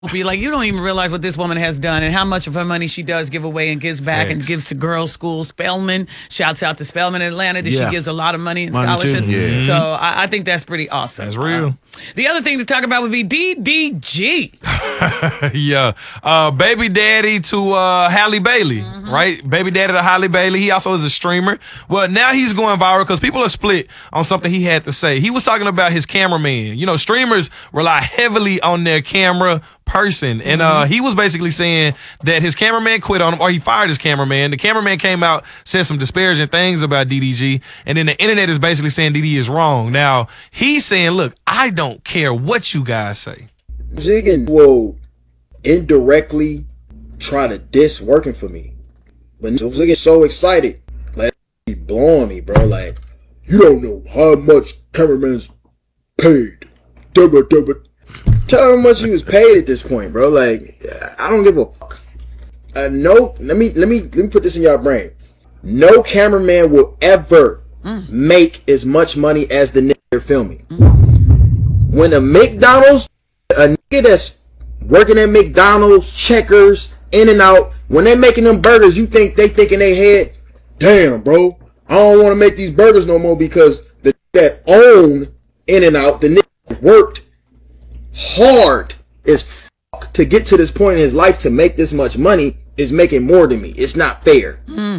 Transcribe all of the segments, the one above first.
Be like, you don't even realize what this woman has done and how much of her money she does give away and gives back and gives to girls' school. Spelman, shouts out to Spelman in Atlanta that she gives a lot of money in scholarships. Yeah. So I think that's pretty awesome. That's real. The other thing to talk about would be DDG. Yeah. Baby daddy to Halle Bailey, right? Baby daddy to Halle Bailey. He also is a streamer. Well, now he's going viral because people are split on something he had to say. He was talking about his cameraman. You know, streamers rely heavily on their camera person. And he was basically saying that his cameraman quit on him, or he fired his cameraman. The cameraman came out, said some disparaging things about DDG, and then the internet is basically saying DDG is wrong. Now, he's saying, look, I don't care what you guys say. Ziggin will indirectly try to diss working for me. But Ziggin so excited. Like, he blowing me, bro. Like, you don't know how much cameraman's paid. Tell him how much he was paid at this point, bro. Like, I don't give a fuck. No, let me put this in your brain. No cameraman will ever make as much money as the nigga they're filming. When a McDonald's, a nigga that's working at McDonald's, Checkers, In-N-Out, when they're making them burgers, you think they think in their head, damn, bro, I don't want to make these burgers no more because the that own In-N-Out, the nigga worked hard as fuck to get to this point in his life to make this much money is making more than me. It's not fair.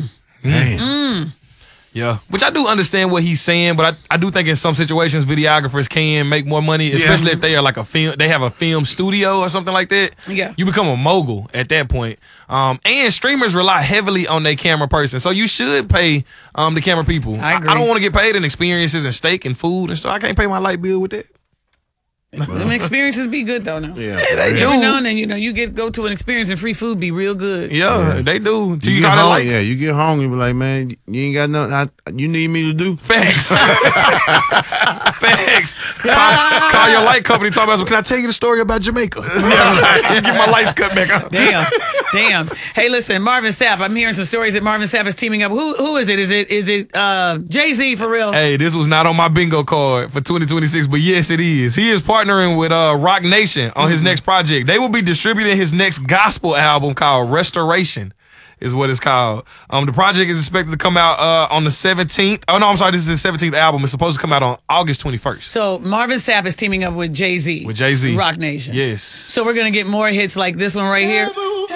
Yeah, which I do understand what he's saying, but I do think in some situations videographers can make more money, especially if they are like they have a film studio or something like that. Yeah, you become a mogul at that point. And streamers rely heavily on their camera person, so you should pay the camera people. I agree. I don't want to get paid in experiences and steak and food and stuff. I can't pay my light bill with that. Them experiences be good though. Now, yeah, they do. Every now and then, you go to an experience and free food be real good. Yeah, they do. You get home, you get home, you be like, man, you ain't got nothing you need me to do. Facts. Facts. Call your light company. Talk about, can I tell you the story about Jamaica? Get my lights cut back on. Damn. Hey, listen, Marvin Sapp. I'm hearing some stories that Marvin Sapp is teaming up. Who is it? Is it Jay-Z for real? Hey, this was not on my bingo card for 2026, but yes, it is. He is partnering with Rock Nation on his next project. They will be distributing his next gospel album called Restoration, is what it's called. The project is expected to come out on the 17th. Oh, no, I'm sorry. This is the 17th album. It's supposed to come out on August 21st. So Marvin Sapp is teaming up with Jay-Z. With Jay-Z. Rock Nation. Yes. So we're going to get more hits like this one right here.